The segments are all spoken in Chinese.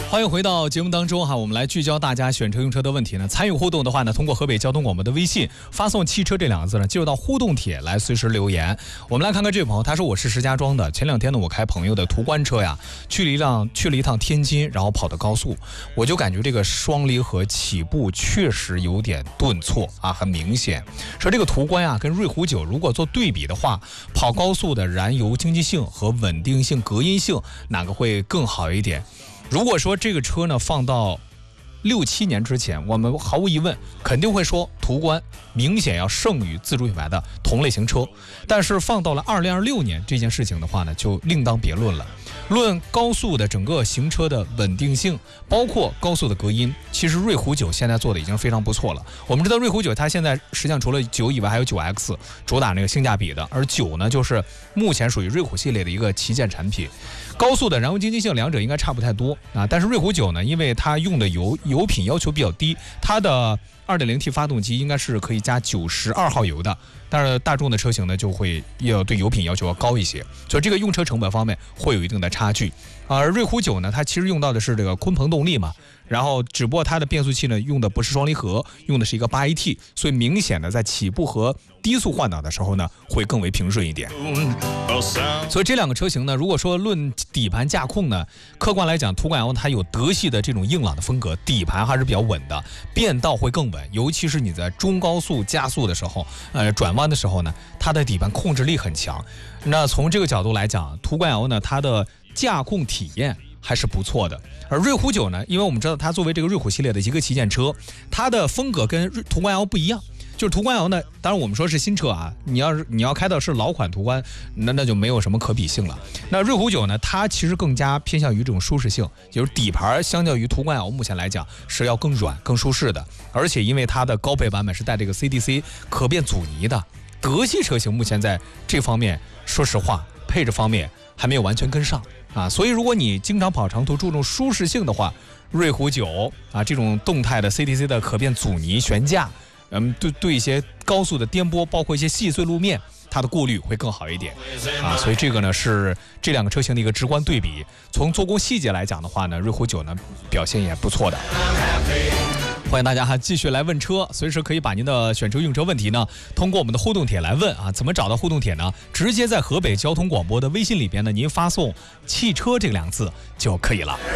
欢迎回到节目当中哈，我们来聚焦大家选车用车的问题呢。参与互动的话呢，通过河北交通广播的微信发送汽车这两个字呢，进入到互动帖来随时留言。我们来看看这位朋友，他说我是石家庄的，前2天呢我开朋友的途观车呀，去了一趟天津，然后跑的高速，我就感觉这个双离合起步确实有点顿挫啊，很明显。说这个途观啊跟瑞虎9如果做对比的话，跑高速的燃油经济性和稳定性、隔音性哪个会更好一点？如果说这个车呢放到6、7年之前，我们毫无疑问肯定会说途观明显要胜于自主品牌的同类型车，但是放到了2026年这件事情的话呢，就另当别论了。论高速的整个行车的稳定性，包括高速的隔音，其实瑞虎9现在做的已经非常不错了。我们知道瑞虎9它现在实际上除了9以外，还有9X 主打那个性价比的，而9呢就是目前属于瑞虎系列的一个旗舰产品。高速的燃油经济性两者应该差不太多啊，但是瑞虎9呢，因为它用的油品要求比较低，它的2.0T 发动机应该是可以加92号油的，但是大众的车型呢就会要对油品要求要高一些，所以这个用车成本方面会有一定的差距。而瑞虎9呢，它其实用到的是这个鲲鹏动力嘛，然后只不过它的变速器呢用的不是双离合，用的是一个8AT，所以明显的在起步和低速换挡的时候呢会更为平顺一点。所以这两个车型呢，如果说论底盘驾控呢，客观来讲途观 L 它有德系的这种硬朗的风格，底盘还是比较稳的，变道会更稳，尤其是你在中高速加速的时候，转弯的时候呢，它的底盘控制力很强。那从这个角度来讲，途观 L 呢，它的驾控体验还是不错的。而瑞虎9呢，因为我们知道它作为这个瑞虎系列的一个旗舰车，它的风格跟途观 L 不一样。就是途观 L 呢，当然我们说是新车啊，你要开的是老款途观，那就没有什么可比性了。那瑞虎9呢，它其实更加偏向于这种舒适性，就是底盘相较于途观 L 目前来讲是要更软、更舒适的，而且因为它的高配版本是带这个 CDC 可变阻尼的，德系车型目前在这方面，说实话配置方面还没有完全跟上啊，所以如果你经常跑长途注重舒适性的话，瑞虎9啊这种动态的 CDC 的可变阻尼悬架。对一些高速的颠簸，包括一些细碎路面，它的过滤会更好一点啊，所以这个呢是这两个车型的一个直观对比。从做工细节来讲的话呢，瑞虎9呢表现也不错的。欢迎大家继续来问车，随时可以把您的选车用车问题呢通过我们的互动帖来问啊。怎么找到互动帖呢？直接在河北交通广播的微信里边呢，您发送汽车这2个字就可以了。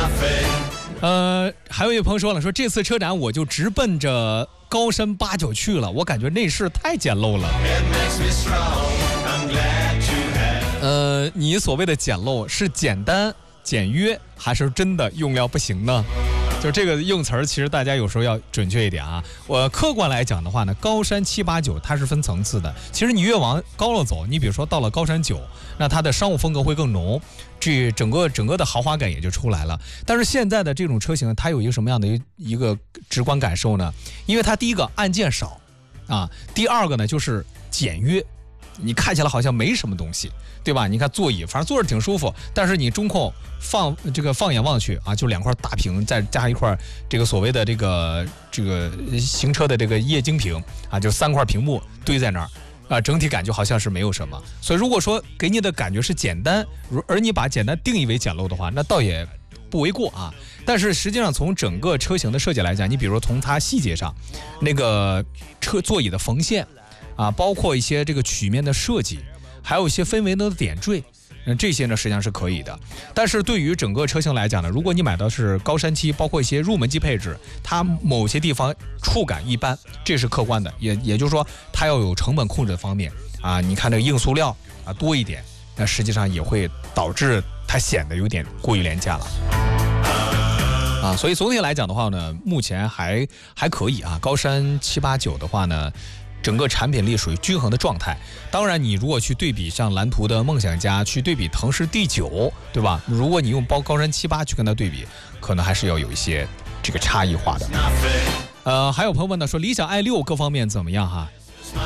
还有一位朋友说了，说这次车展我就直奔着高山8、9去了，我感觉内饰太简陋了。你所谓的简陋是简单简约，还是真的用料不行呢？就这个用词儿，其实大家有时候要准确一点啊。我客观来讲的话呢，高山7、8、9它是分层次的。其实你越往高了走，你比如说到了高山9，那它的商务风格会更浓，这整个的豪华感也就出来了。但是现在的这种车型，它有一个什么样的一个直观感受呢？因为它第一个按键少啊，第二个呢就是简约。你看起来好像没什么东西，对吧？你看座椅，反正坐着挺舒服，但是你中控放眼望去啊，就2块大屏，再加一块这个所谓的这个行车的这个液晶屏啊，就3块屏幕堆在那儿啊，整体感觉好像是没有什么。所以如果说给你的感觉是简单，而你把简单定义为简陋的话，那倒也不为过啊。但是实际上从整个车型的设计来讲，你比如说从它细节上，那个车座椅的缝线。啊，包括一些这个曲面的设计，还有一些氛围的点缀，这些呢实际上是可以的。但是对于整个车型来讲呢，如果你买的是高山7，包括一些入门级配置，它某些地方触感一般，这是客观的。也就是说，它要有成本控制的方面啊，你看这个硬塑料啊多一点，那实际上也会导致它显得有点过于廉价了。啊，所以总体来讲的话呢，目前还可以啊。高山7、8、9的话呢。整个产品力属于均衡的状态。当然，你如果去对比像蓝图的梦想家，去对比腾势 D9， 对吧？如果你用高山7、8去跟它对比，可能还是要有一些这个差异化的。还有朋友问呢，说理想 i6 各方面怎么样哈？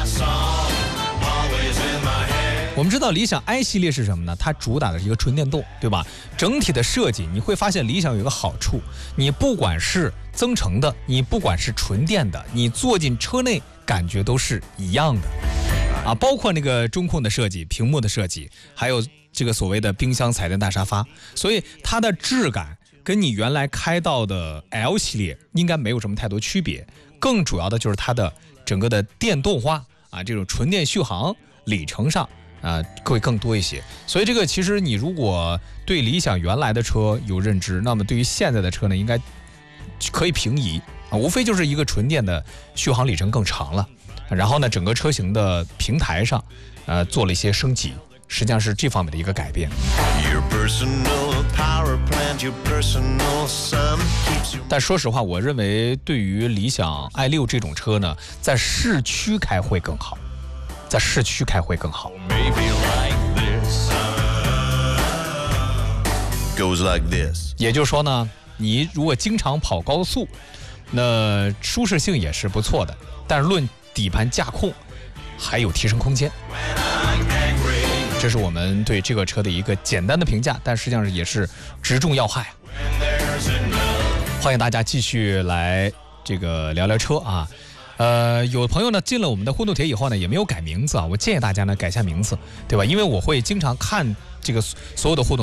我们知道理想 i 系列是什么呢？它主打的是一个纯电动，对吧？整体的设计你会发现理想有一个好处，你不管是增程的，你不管是纯电的，你坐进车内感觉都是一样的啊，包括那个中控的设计、屏幕的设计，还有这个所谓的冰箱彩电大沙发，所以它的质感跟你原来开到的 L 系列应该没有什么太多区别，更主要的就是它的整个的电动化啊，这种纯电续航里程上会更多一些。所以这个其实你如果对理想原来的车有认知，那么对于现在的车呢，应该可以平移啊，无非就是一个纯电的续航里程更长了，然后呢，整个车型的平台上做了一些升级，实际上是这方面的一个改变。但说实话，我认为对于理想 i6 这种车呢，在市区开会更好，在市区开会更好。也就是说呢，你如果经常跑高速，那舒适性也是不错的，但是论底盘驾控还有提升空间。这是我们对这个车的一个简单的评价，但实际上也是直中要害。欢迎大家继续来这个聊聊车啊。有朋友呢进了我们的互动帖以后呢，也没有改名字啊，我建议大家呢改一下名字，对吧？因为我会经常看这个所有的互动。